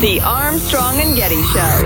The Armstrong and Getty Show.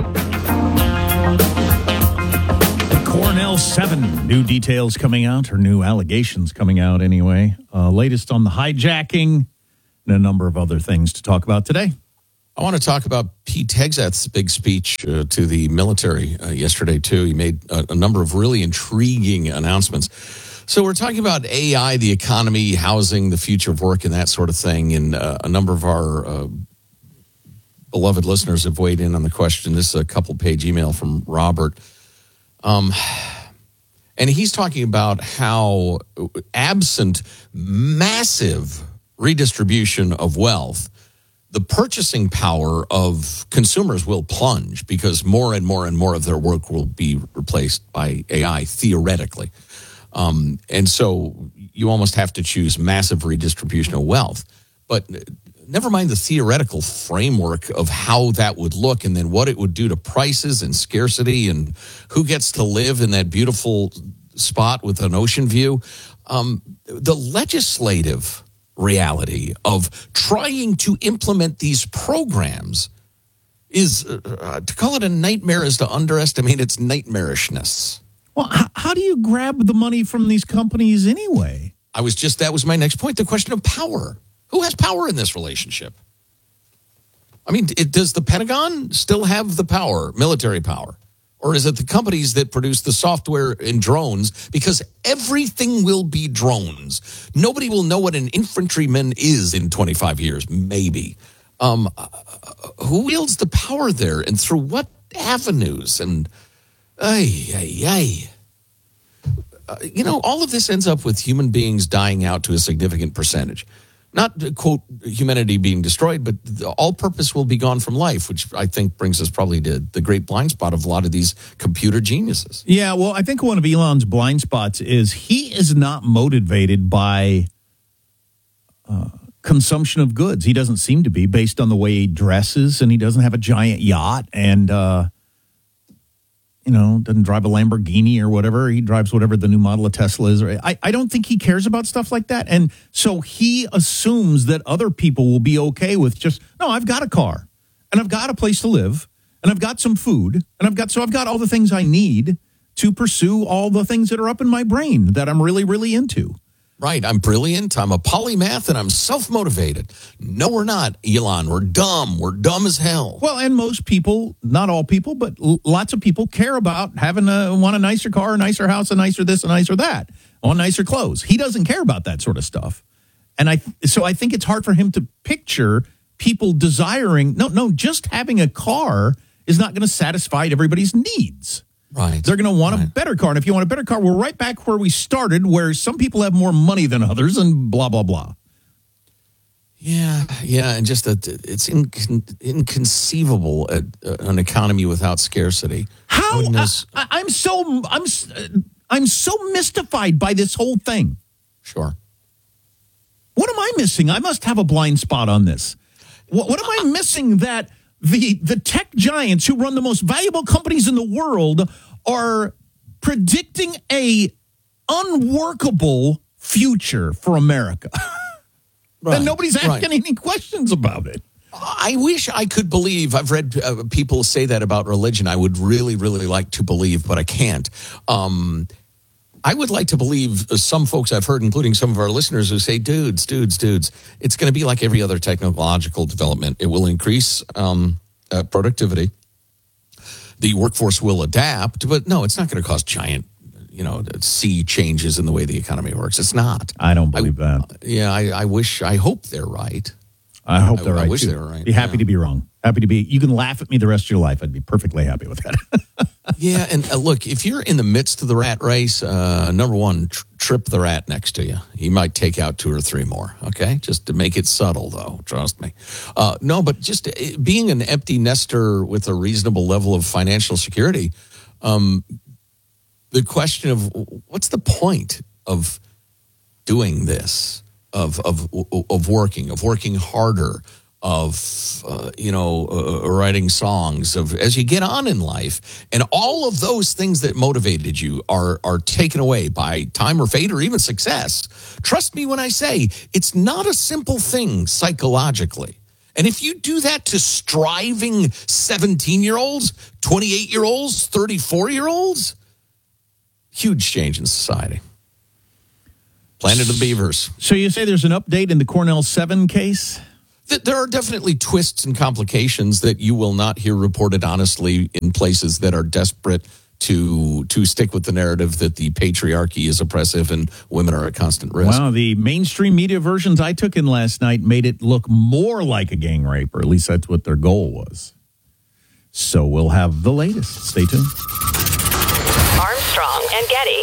Cornell 7, new details coming out, or new allegations coming out anyway. Latest on the hijacking and a number of other things to talk about today. I want to talk about Pete Hegseth's big speech to the military yesterday, too. He made a number of really intriguing announcements. So we're talking about AI, the economy, housing, the future of work, and that sort of thing. And a number of our beloved listeners have weighed in on the question. This is a couple-page email from Robert. And he's talking about how absent massive redistribution of wealth, the purchasing power of consumers will plunge because more and more and more of their work will be replaced by AI, theoretically. And so you almost have to choose massive redistribution of wealth. But never mind the theoretical framework of how that would look and then what it would do to prices and scarcity and who gets to live in that beautiful spot with an ocean view. The legislative reality of trying to implement these programs is, to call it a nightmare is to underestimate its nightmarishness. Well, how do you grab the money from these companies anyway? That was my next point, the question of power. Who has power in this relationship? I mean, does the Pentagon still have the power, military power? Or is it the companies that produce the software in drones? Because everything will be drones. Nobody will know what an infantryman is in 25 years, maybe. Who wields the power there and through what avenues? And, all of this ends up with human beings dying out to a significant percentage. Not, quote, humanity being destroyed, but the all-purpose will be gone from life, which I think brings us probably to the great blind spot of a lot of these computer geniuses. Yeah, well, I think one of Elon's blind spots is he is not motivated by consumption of goods. He doesn't seem to be, based on the way he dresses, and he doesn't have a giant yacht, and doesn't drive a Lamborghini or whatever. He drives whatever the new model of Tesla is. I don't think he cares about stuff like that. And so he assumes that other people will be okay with I've got a car and I've got a place to live and I've got some food and I've got all the things I need to pursue all the things that are up in my brain that I'm really, really into. Right. I'm brilliant. I'm a polymath and I'm self-motivated. No, we're not, Elon. We're dumb. We're dumb as hell. Well, and most people, not all people, but lots of people care about want a nicer car, a nicer house, a nicer this, a nicer that, want nicer clothes. He doesn't care about that sort of stuff. And so I think it's hard for him to picture people desiring, just having a car is not going to satisfy everybody's needs. Right. They're going to want a better car. And if you want a better car, we're right back where we started, where some people have more money than others and blah, blah, blah. Yeah. And just it's inconceivable an economy without scarcity. How? I'm so mystified by this whole thing. Sure. What am I missing? I must have a blind spot on this. What am I missing that the tech giants who run the most valuable companies in the world are predicting a unworkable future for America? Right, and nobody's asking any questions about it. I wish I could believe. I've read people say that about religion. I would really, really like to believe, but I can't. I would like to believe some folks I've heard, including some of our listeners, who say, dudes, it's going to be like every other technological development. It will increase productivity. The workforce will adapt, but no, it's not going to cause giant, sea changes in the way the economy works. It's not. I don't believe that. Yeah, I hope they're right. I hope they're right. I wish too. they were right. Be happy to be wrong. You can laugh at me the rest of your life. I'd be perfectly happy with that. Yeah, and look, if you're in the midst of the rat race, number one, trip the rat next to you. He might take out 2 or 3 more, okay? Just to make it subtle, though, trust me. No, but just being an empty nester with a reasonable level of financial security, the question of what's the point of doing this, of working harder, of writing songs, of as you get on in life, and all of those things that motivated you are taken away by time or fate or even success. Trust me when I say it's not a simple thing psychologically. And if you do that to striving 17-year-olds, 28-year-olds, 34-year-olds, huge change in society. Planet of the Beavers. So you say there's an update in the Cornell 7 case? There are definitely twists and complications that you will not hear reported honestly in places that are desperate to stick with the narrative that the patriarchy is oppressive and women are at constant risk. Wow, the mainstream media versions I took in last night made it look more like a gang rape, or at least that's what their goal was. So we'll have the latest. Stay tuned. Armstrong and Getty.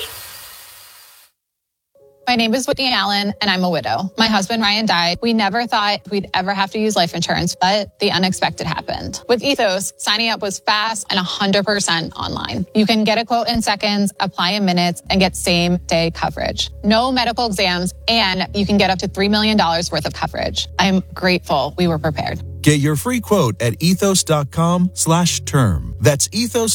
My name is Whitney Allen, and I'm a widow. My husband, Ryan, died. We never thought we'd ever have to use life insurance, but the unexpected happened. With Ethos, signing up was fast and 100% online. You can get a quote in seconds, apply in minutes, and get same-day coverage. No medical exams, and you can get up to $3 million worth of coverage. I'm grateful we were prepared. Get your free quote at ethos.com/term. That's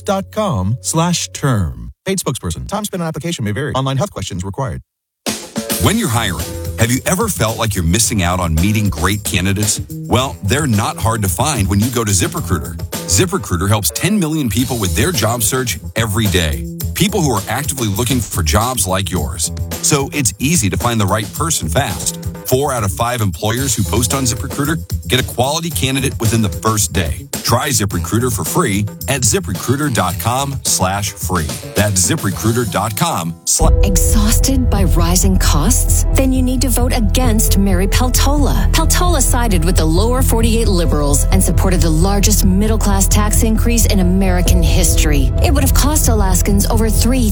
ethos.com/term. Paid spokesperson. Time spent on application may vary. Online health questions required. When you're hiring, have you ever felt like you're missing out on meeting great candidates? Well, they're not hard to find when you go to ZipRecruiter. ZipRecruiter helps 10 million people with their job search every day. People who are actively looking for jobs like yours. So it's easy to find the right person fast. 4 out of 5 employers who post on ZipRecruiter get a quality candidate within the first day. Try ZipRecruiter for free at ZipRecruiter.com/free. That's ZipRecruiter.com/. Exhausted by rising costs? Then you need to vote against Mary Peltola. Peltola sided with the lower 48 liberals and supported the largest middle-class tax increase in American history. It would have cost Alaskans over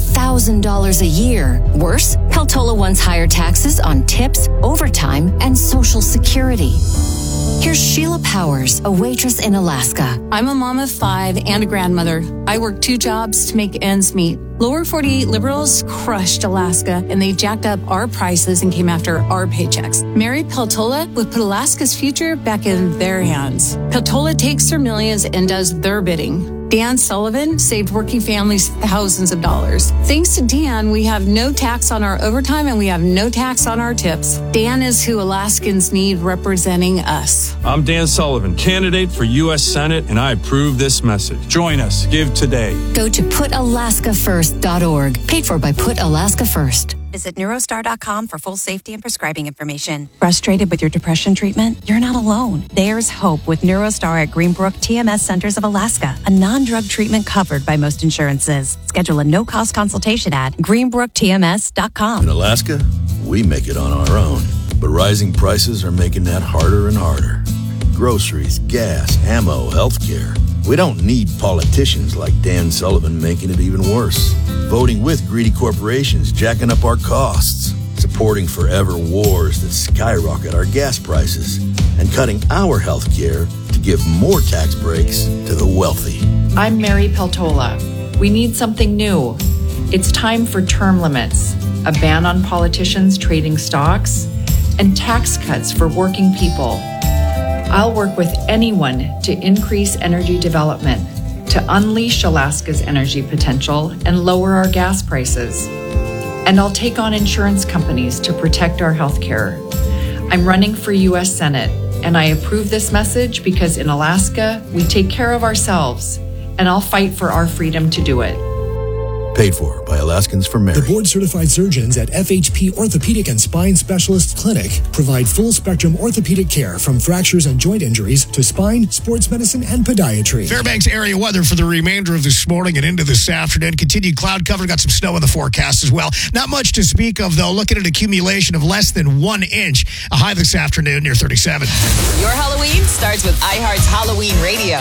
$3,000 a year. Worse, Peltola wants higher taxes on tips, overtime, and Social Security. Here's Sheila Powers, a waitress in Alaska. I'm a mom of 5 and a grandmother. I work 2 jobs to make ends meet. Lower 48 liberals crushed Alaska, and they jacked up our prices and came after our paychecks. Mary Peltola would put Alaska's future back in their hands. Peltola takes their millions and does their bidding. Dan Sullivan saved working families thousands of dollars. Thanks to Dan, we have no tax on our overtime and we have no tax on our tips. Dan is who Alaskans need representing us. I'm Dan Sullivan, candidate for U.S. Senate, and I approve this message. Join us. Give today. Go to PutAlaskaFirst.org. Paid for by Put Alaska First. Visit Neurostar.com for full safety and prescribing information. Frustrated with your depression treatment? You're not alone. There's hope with Neurostar at Greenbrook TMS Centers of Alaska, a non-drug treatment covered by most insurances. Schedule a no-cost consultation at greenbrooktms.com. In Alaska, we make it on our own, but rising prices are making that harder and harder. Groceries, gas, ammo, healthcare. We don't need politicians like Dan Sullivan making it even worse. Voting with greedy corporations jacking up our costs. Supporting forever wars that skyrocket our gas prices. And cutting our healthcare to give more tax breaks to the wealthy. I'm Mary Peltola. We need something new. It's time for term limits, a ban on politicians trading stocks, and tax cuts for working people. I'll work with anyone to increase energy development, to unleash Alaska's energy potential and lower our gas prices. And I'll take on insurance companies to protect our health care. I'm running for U.S. Senate, and I approve this message because in Alaska, we take care of ourselves, and I'll fight for our freedom to do it. Paid for by Alaskans for Mary. The board-certified surgeons at FHP Orthopedic and Spine Specialists Clinic provide full-spectrum orthopedic care from fractures and joint injuries to spine, sports medicine, and podiatry. Fairbanks area weather for the remainder of this morning and into this afternoon. Continued cloud cover. Got some snow in the forecast as well. Not much to speak of, though. Looking at an accumulation of less than 1 inch. A high this afternoon near 37. Your Halloween starts with iHeart's Halloween Radio.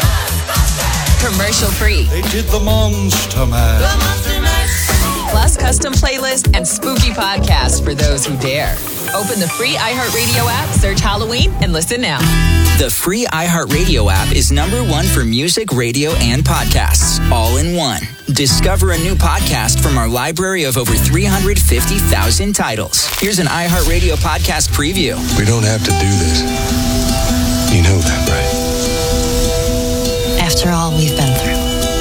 Commercial free. They did the Monster Mash. Plus custom playlists and spooky podcasts for those who dare. Open the free iHeartRadio app, search Halloween, and listen now. The free iHeartRadio app is #1 for music, radio, and podcasts, all in one. Discover a new podcast from our library of over 350,000 titles. Here's an iHeartRadio podcast preview. We don't have to do this. You know that, right? After all we've been through.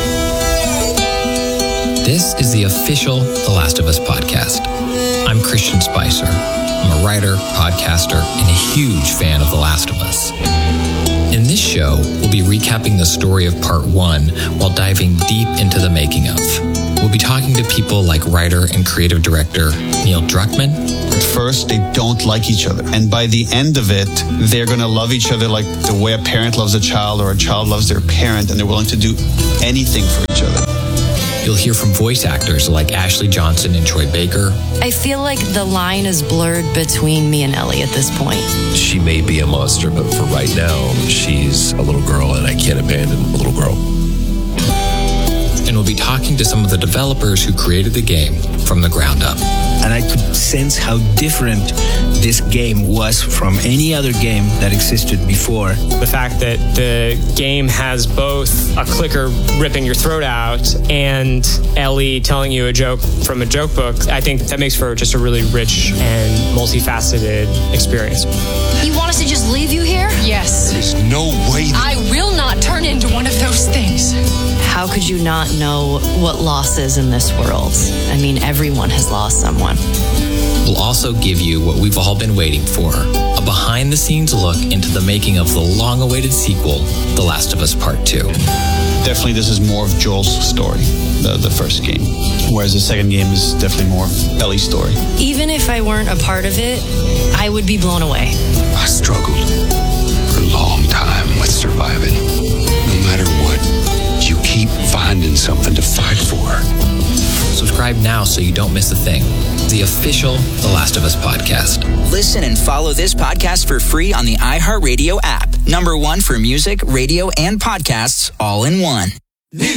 This is the official The Last of Us podcast. I'm Christian Spicer. I'm a writer, podcaster, and a huge fan of The Last of Us. In this show, we'll be recapping the story of part 1 while diving deep into the making of. We'll be talking to people like writer and creative director Neil Druckmann. At first, they don't like each other. And by the end of it, they're going to love each other like the way a parent loves a child or a child loves their parent, and they're willing to do anything for each other. You'll hear from voice actors like Ashley Johnson and Troy Baker. I feel like the line is blurred between me and Ellie at this point. She may be a monster, but for right now, she's a little girl, and I can't abandon a little girl. And we'll be talking to some of the developers who created the game from the ground up. And I could sense how different this game was from any other game that existed before. The fact that the game has both a clicker ripping your throat out and Ellie telling you a joke from a joke book, I think that makes for just a really rich and multifaceted experience. You want us to just leave you here? Yes. There's no way. I will not turn into one of those things. How could you not know what loss is in this world? I mean, everyone has lost someone. We'll also give you what we've all been waiting for, a behind-the-scenes look into the making of the long-awaited sequel, The Last of Us Part 2. Definitely, this is more of Joel's story, the first game. Whereas the second game is definitely more of Ellie's story. Even if I weren't a part of it, I would be blown away. I struggled for a long time with surviving. No matter what, you keep finding something to fight for. Subscribe now so you don't miss a thing. The official The Last of Us podcast. Listen and follow this podcast for free on the iHeartRadio app. #1 for music, radio, and podcasts all in one.